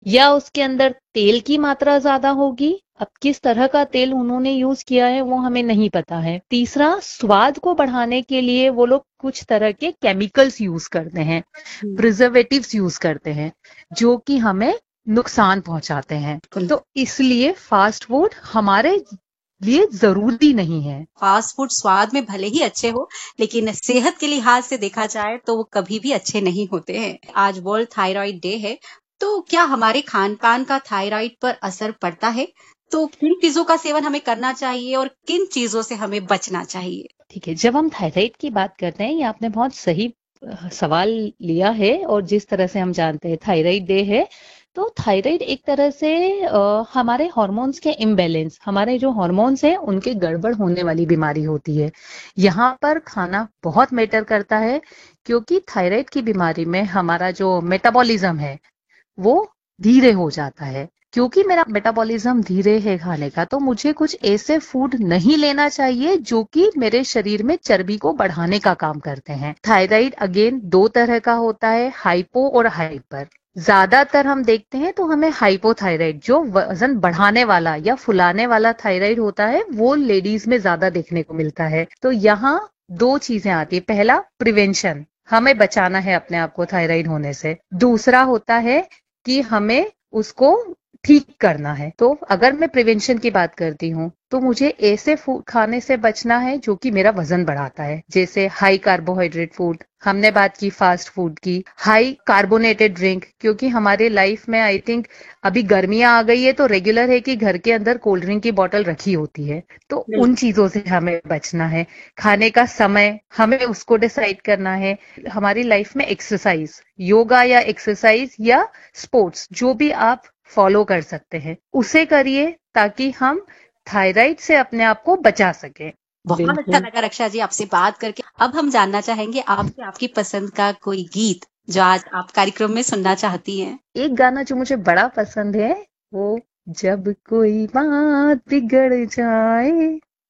या उसके अंदर तेल की मात्रा ज्यादा होगी। अब किस तरह का तेल उन्होंने यूज किया है वो हमें नहीं पता है। तीसरा, स्वाद को बढ़ाने के लिए वो लोग कुछ तरह के केमिकल्स यूज करते हैं, हम्म, प्रिजर्वेटिव्स यूज करते हैं, जो कि हमें नुकसान पहुंचाते हैं। बिल्कुल। तो इसलिए फास्ट फूड हमारे लिए जरूरी नहीं है। फास्ट फूड स्वाद में भले ही अच्छे हो, लेकिन सेहत के लिहाज से देखा जाए तो वो कभी भी अच्छे नहीं होते हैं। आज वर्ल्ड थायराइड डे है, तो क्या हमारे खान-पान का थायराइड पर असर पड़ता है? तो किन चीज़ों का सेवन हमें करना चाहिए और किन चीज़ों से हमें बचना चाहिए? ठीक है, जब हम थायराइड की बात करते हैं, ये आपने बहुत सही सवाल लिया है। और जिस तरह से हम जानते हैं थायराइड डे है, तो थायराइड एक तरह से हमारे हार्मोन्स के इम्बैलेंस, हमारे जो हार्मोन्स हैं उनके गड़बड़ होने वाली बीमारी होती है। यहाँ पर खाना बहुत मैटर करता है, क्योंकि थायराइड की बीमारी में हमारा जो मेटाबॉलिज्म है वो धीरे हो जाता है। क्योंकि मेरा मेटाबॉलिज्म धीरे है खाने का, तो मुझे कुछ ऐसे फूड नहीं लेना चाहिए जो कि मेरे शरीर में चर्बी को बढ़ाने का काम करते हैं। थायराइड अगेन दो तरह का होता है, हाइपो और हाइपर। ज्यादातर हम देखते हैं तो हमें हाइपोथायराइड, जो वजन बढ़ाने वाला या फुलाने वाला थायराइड होता है, वो लेडीज में ज्यादा देखने को मिलता है। तो यहाँ दो चीजें आती है। पहला, प्रिवेंशन, हमें बचाना है अपने आप को थायराइड होने से। दूसरा होता है कि हमें उसको ठीक करना है। तो अगर मैं प्रिवेंशन की बात करती हूँ, तो मुझे ऐसे फूड खाने से बचना है जो कि मेरा वजन बढ़ाता है, जैसे हाई कार्बोहाइड्रेट फूड, हमने बात की फास्ट फूड की, हाई कार्बोनेटेड ड्रिंक, क्योंकि हमारे लाइफ में आई थिंक अभी गर्मियां आ गई है तो रेगुलर है कि घर के अंदर कोल्ड ड्रिंक की बोतल रखी होती है। तो उन चीजों से हमें बचना है। खाने का समय हमें उसको डिसाइड करना है। हमारी लाइफ में एक्सरसाइज, योगा या एक्सरसाइज या स्पोर्ट्स, जो भी आप फॉलो कर सकते हैं उसे करिए, ताकि हम थायराइड से अपने आप को बचा सके। बहुत अच्छा बिल्कुल। लगा रक्षा जी आपसे बात करके। अब हम जानना चाहेंगे आपसे आपकी पसंद का कोई गीत जो आज आप कार्यक्रम में सुनना चाहती हैं। एक गाना जो मुझे बड़ा पसंद है, वो, जब कोई बात बिगड़ जाए,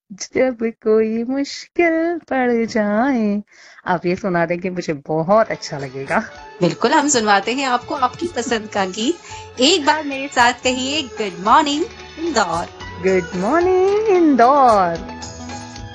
जब कोई मुश्किल पड़ जाए, आप ये सुना देंगे मुझे बहुत अच्छा लगेगा। बिल्कुल, हम सुनवाते हैं आपको आपकी पसंद का गीत। एक बार मेरे साथ कहिए good morning Indore. Good morning Indore.